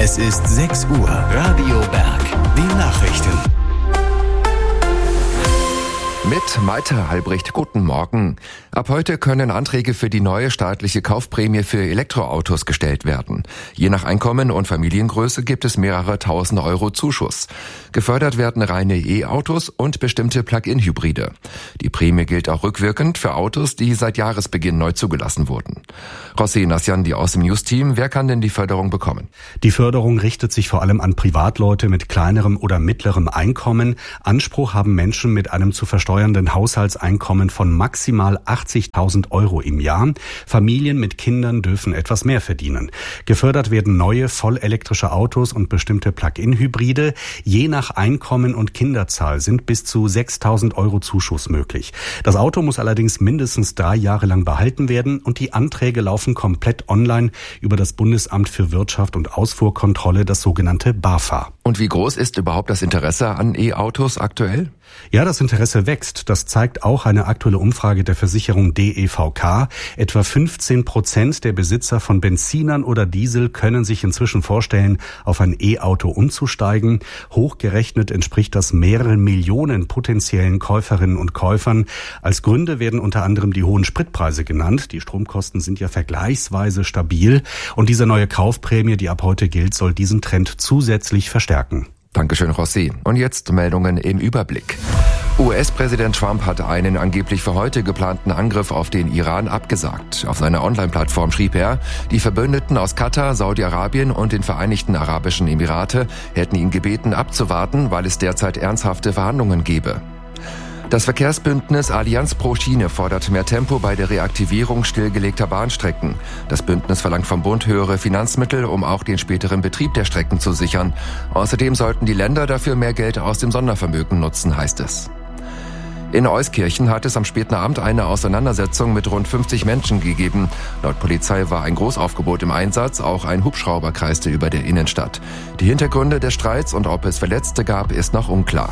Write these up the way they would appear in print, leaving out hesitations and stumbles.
Es ist 6 Uhr. Radio Berg. Die Nachrichten. Mit Malte Albrecht, guten Morgen. Ab heute können Anträge für die neue staatliche Kaufprämie für Elektroautos gestellt werden. Je nach Einkommen und Familiengröße gibt es mehrere tausend Euro Zuschuss. Gefördert werden reine E-Autos und bestimmte Plug-in-Hybride. Die Prämie gilt auch rückwirkend für Autos, die seit Jahresbeginn neu zugelassen wurden. Rossi Nassiandi aus dem News-Team, wer kann denn die Förderung bekommen? Die Förderung richtet sich vor allem an Privatleute mit kleinerem oder mittlerem Einkommen. Anspruch haben Menschen mit einem zu versteuernden Haushaltseinkommen von maximal 80.000 Euro im Jahr. Familien mit Kindern dürfen etwas mehr verdienen. Gefördert werden neue vollelektrische Autos und bestimmte Plug-in-Hybride. Je nach Einkommen und Kinderzahl sind bis zu 6.000 Euro Zuschuss möglich. Das Auto muss allerdings mindestens 3 Jahre lang behalten werden und die Anträge laufen komplett online über das Bundesamt für Wirtschaft und Ausfuhrkontrolle, das sogenannte BAFA. Und wie groß ist überhaupt das Interesse an E-Autos aktuell? Ja, das Interesse wächst. Das zeigt auch eine aktuelle Umfrage der Versicherung DEVK. Etwa 15% der Besitzer von Benzinern oder Diesel können sich inzwischen vorstellen, auf ein E-Auto umzusteigen. Hochgerechnet entspricht das mehreren Millionen potenziellen Käuferinnen und Käufern. Als Gründe werden unter anderem die hohen Spritpreise genannt. Die Stromkosten sind ja vergleichsweise stabil. Und diese neue Kaufprämie, die ab heute gilt, soll diesen Trend zusätzlich verstärken. Dankeschön, Rossi. Und jetzt Meldungen im Überblick. US-Präsident Trump hat einen angeblich für heute geplanten Angriff auf den Iran abgesagt. Auf seiner Online-Plattform schrieb er, die Verbündeten aus Katar, Saudi-Arabien und den Vereinigten Arabischen Emirate hätten ihn gebeten, abzuwarten, weil es derzeit ernsthafte Verhandlungen gebe. Das Verkehrsbündnis Allianz pro Schiene fordert mehr Tempo bei der Reaktivierung stillgelegter Bahnstrecken. Das Bündnis verlangt vom Bund höhere Finanzmittel, um auch den späteren Betrieb der Strecken zu sichern. Außerdem sollten die Länder dafür mehr Geld aus dem Sondervermögen nutzen, heißt es. In Euskirchen hat es am späten Abend eine Auseinandersetzung mit rund 50 Menschen gegeben. Laut Polizei war ein Großaufgebot im Einsatz, auch ein Hubschrauber kreiste über der Innenstadt. Die Hintergründe des Streits und ob es Verletzte gab, ist noch unklar.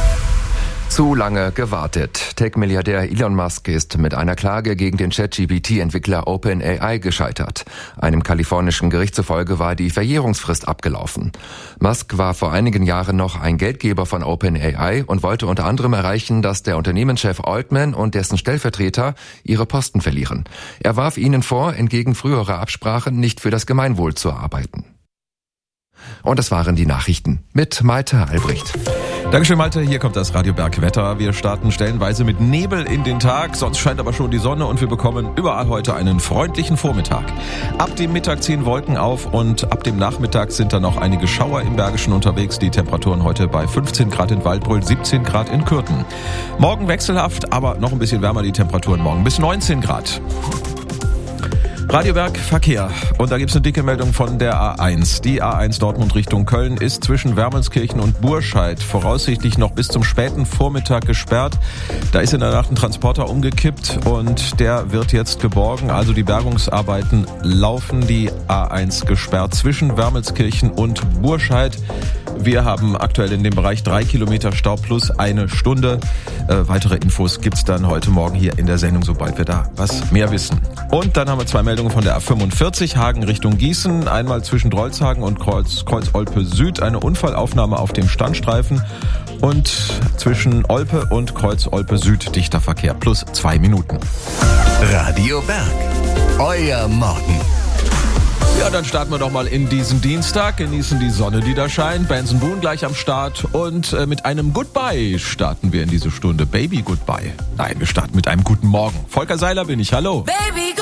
Zu lange gewartet. Tech-Milliardär Elon Musk ist mit einer Klage gegen den ChatGPT-Entwickler OpenAI gescheitert. Einem kalifornischen Gericht zufolge war die Verjährungsfrist abgelaufen. Musk war vor einigen Jahren noch ein Geldgeber von OpenAI und wollte unter anderem erreichen, dass der Unternehmenschef Altman und dessen Stellvertreter ihre Posten verlieren. Er warf ihnen vor, entgegen früherer Absprachen nicht für das Gemeinwohl zu arbeiten. Und das waren die Nachrichten mit Malte Albrecht. Dankeschön, Malte. Hier kommt das Radio Berg Wetter. Wir starten stellenweise mit Nebel in den Tag. Sonst scheint aber schon die Sonne und wir bekommen überall heute einen freundlichen Vormittag. Ab dem Mittag ziehen Wolken auf und ab dem Nachmittag sind dann noch einige Schauer im Bergischen unterwegs. Die Temperaturen heute bei 15 Grad in Waldbröl, 17 Grad in Kürten. Morgen wechselhaft, aber noch ein bisschen wärmer die Temperaturen morgen bis 19 Grad. Radio Berg Verkehr. Und da gibt's eine dicke Meldung von der A1. Die A1 Dortmund Richtung Köln ist zwischen Wermelskirchen und Burscheid voraussichtlich noch bis zum späten Vormittag gesperrt. Da ist in der Nacht ein Transporter umgekippt und der wird jetzt geborgen. Also die Bergungsarbeiten laufen. Die A1 gesperrt zwischen Wermelskirchen und Burscheid. Wir haben aktuell in dem Bereich 3 Kilometer Stau plus 1 Stunde. Weitere Infos gibt's dann heute Morgen hier in der Sendung, sobald wir da was mehr wissen. Und dann haben wir 2 Meldungen von der A45, Hagen Richtung Gießen. Einmal zwischen Drolshagen und Kreuz-Olpe Süd eine Unfallaufnahme auf dem Standstreifen. Und zwischen Olpe und Kreuz-Olpe Süd dichter Verkehr plus 2 Minuten. Radio Berg. Euer Morgen. Ja, dann starten wir doch mal in diesen Dienstag, genießen die Sonne, die da scheint. Benson Boone gleich am Start und mit einem Goodbye starten wir in diese Stunde. Baby Goodbye. Nein, wir starten mit einem guten Morgen. Volker Seiler bin ich, hallo. Baby,